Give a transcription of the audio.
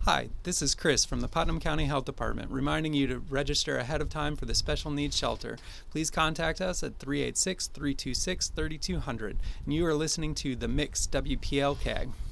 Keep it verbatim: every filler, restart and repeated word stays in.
Hi, this is Chris from the Putnam County Health Department reminding you to register ahead of time for the Special Needs Shelter. Please contact us at three eight six, three two six, three two zero zero. And you are listening to The Mix W P L K.